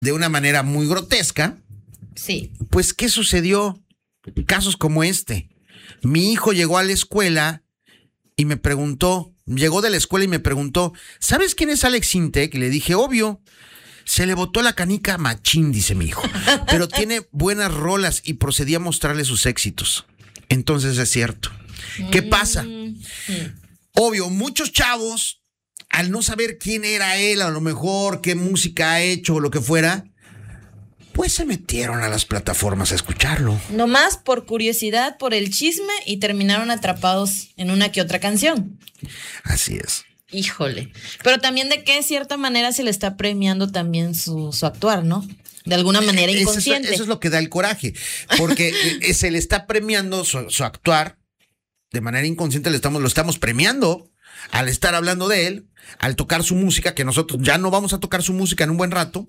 de una manera muy grotesca. Sí. Pues, ¿qué sucedió? Casos como este. Mi hijo llegó a la escuela y me preguntó, llegó de la escuela y me preguntó, ¿sabes quién es Alex Sintek? Y le dije, obvio. Se le botó la canica machín, dice mi hijo, pero tiene buenas rolas y procedí a mostrarle sus éxitos. Entonces es cierto. ¿Qué pasa? Obvio, muchos chavos, al no saber quién era él, a lo mejor qué música ha hecho o lo que fuera, pues se metieron a las plataformas a escucharlo. Nomás por curiosidad, por el chisme, y terminaron atrapados en una que otra canción. Así es. Híjole. Pero también de qué cierta manera se le está premiando también su actuar, ¿no? De alguna manera inconsciente. Eso es lo que da el coraje, porque se le está premiando su actuar de manera inconsciente, lo estamos premiando al estar hablando de él, al tocar su música, que nosotros ya no vamos a tocar su música en un buen rato.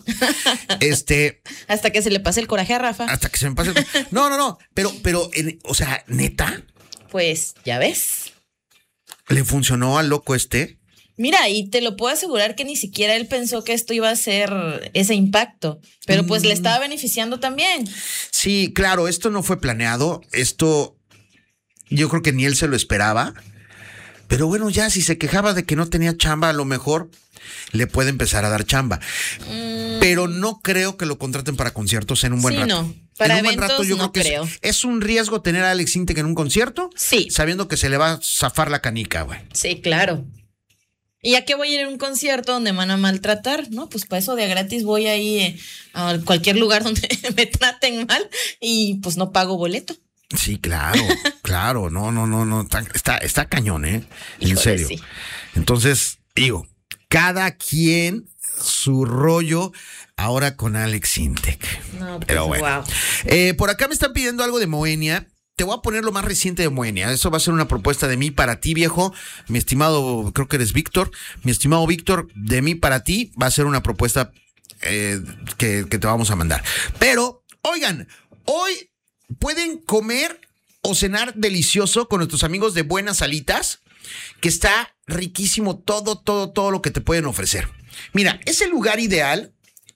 Hasta que se le pase el coraje a Rafa. Hasta que se me pase el... No, pero, o sea, neta. Pues, ya ves. ¿Le funcionó al loco este? Mira, y te lo puedo asegurar que ni siquiera él pensó que esto iba a ser ese impacto, pero pues le estaba beneficiando también. Sí, claro, esto no fue planeado, esto yo creo que ni él se lo esperaba, pero bueno, ya si se quejaba de que no tenía chamba, a lo mejor le puede empezar a dar chamba, pero no creo que lo contraten para conciertos en un buen rato. No. Para en un eventos, buen rato yo no creo que es un riesgo tener a Alex Sintek en un concierto, sí, sabiendo que se le va a zafar la canica, güey. Sí, claro. ¿Y a qué voy a ir a un concierto donde me van a maltratar? No, pues para eso de gratis voy ahí a cualquier lugar donde me traten mal y pues no pago boleto. Sí, claro, claro, no, está cañón, ¿eh? En serio. Sí. Entonces, digo, cada quien su rollo ahora con Alex Sintek. No, pues, pero bueno. Wow. Por acá me están pidiendo algo de Moenia. Te voy a poner lo más reciente de Moenia. Eso va a ser una propuesta de mí para ti, viejo. Mi estimado, creo que eres Víctor. Mi estimado Víctor, de mí para ti va a ser una propuesta que te vamos a mandar. Pero, oigan, hoy pueden comer o cenar delicioso con nuestros amigos de Buenas Alitas, que está riquísimo todo lo que te pueden ofrecer. Mira, es el lugar ideal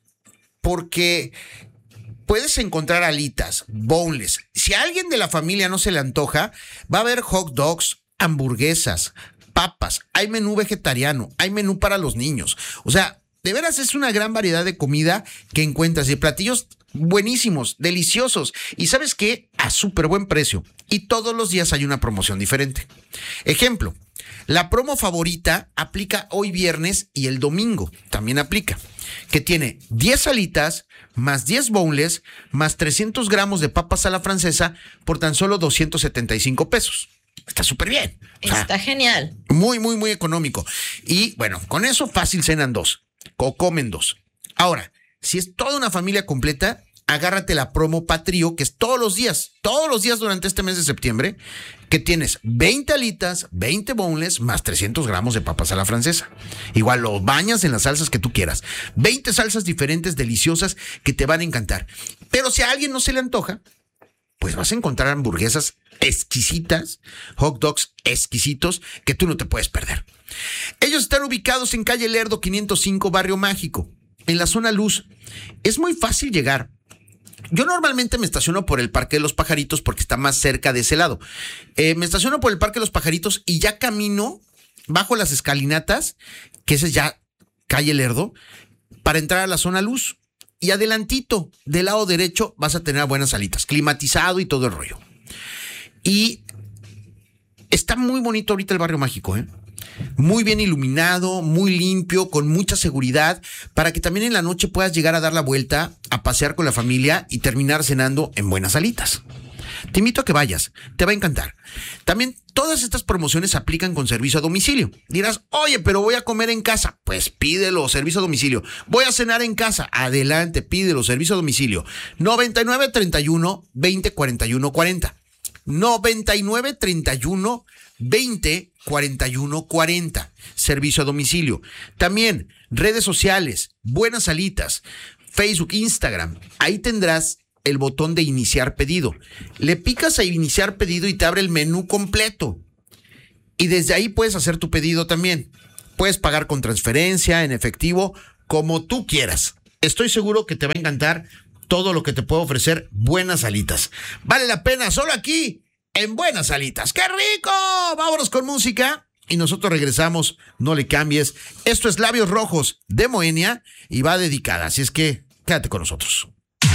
porque puedes encontrar alitas, boneless. Si a alguien de la familia no se le antoja, va a haber hot dogs, hamburguesas, papas, hay menú vegetariano, hay menú para los niños. O sea, de veras es una gran variedad de comida que encuentras y platillos buenísimos, deliciosos. Y ¿sabes qué? A súper buen precio. Y todos los días hay una promoción diferente. Ejemplo, la promo favorita aplica hoy viernes y el domingo también aplica. Que tiene 10 alitas, más 10 boneless, más 300 gramos de papas a la francesa por tan solo 275 pesos. Está súper bien. Está genial. Muy, muy, muy económico. Y bueno, con eso fácil cenan 2 o comen 2. Ahora, si es toda una familia completa, agárrate la promo Patrio, que es todos los días durante este mes de septiembre, que tienes 20 alitas, 20 boneless, más 300 gramos de papas a la francesa. Igual lo bañas en las salsas que tú quieras. 20 salsas diferentes, deliciosas, que te van a encantar. Pero si a alguien no se le antoja, pues vas a encontrar hamburguesas exquisitas, hot dogs exquisitos, que tú no te puedes perder. Ellos están ubicados en calle Lerdo 505, Barrio Mágico, en la zona Luz. Es muy fácil llegar. Yo normalmente me estaciono por el Parque de los Pajaritos porque está más cerca de ese lado. Me estaciono por el Parque de los Pajaritos y ya camino bajo las escalinatas, que esa es ya calle Lerdo, para entrar a la zona Luz. Y adelantito, del lado derecho, vas a tener buenas salitas, climatizado y todo el rollo. Y está muy bonito ahorita el Barrio Mágico, ¿eh? Muy bien iluminado, muy limpio, con mucha seguridad, para que también en la noche puedas llegar a dar la vuelta, a pasear con la familia y terminar cenando en buenas alitas. Te invito a que vayas, te va a encantar. También todas estas promociones se aplican con servicio a domicilio. Dirás, oye, pero voy a comer en casa. Pues pídelo, servicio a domicilio. Voy a cenar en casa. Adelante, pídelo, servicio a domicilio. 99 31 20 41 40. 99 31 20 41 40. Servicio a domicilio. También redes sociales, Buenas Alitas, Facebook, Instagram. Ahí tendrás el botón de iniciar pedido. Le picas a iniciar pedido y te abre el menú completo. Y desde ahí puedes hacer tu pedido también. Puedes pagar con transferencia, en efectivo, como tú quieras. estoy seguro que te va a encantar todo lo que te puedo ofrecer Buenas Alitas. Vale la pena, solo aquí, en Buenas Alitas. ¡Qué rico! Vámonos con música y nosotros regresamos. No le cambies. Esto es Labios Rojos de Moenia y va dedicada. Así es que quédate con nosotros.